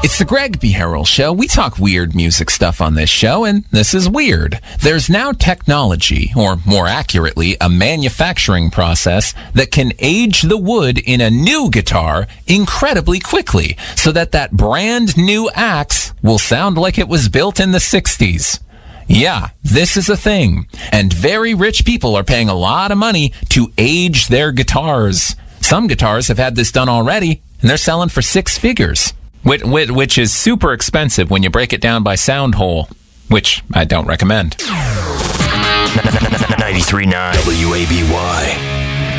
It's the Greg B. Harrell Show. We talk weird music stuff on this show, and this is weird. There's now technology, or more accurately, a manufacturing process that can age the wood in a new guitar incredibly quickly, so that brand new axe will sound like it was built in the 60s. Yeah, this is a thing, and very rich people are paying a lot of money to age their guitars. Some guitars have had this done already, and they're selling for six figures. Which is super expensive when you break it down by sound hole, which I don't recommend. 93.9 WABY.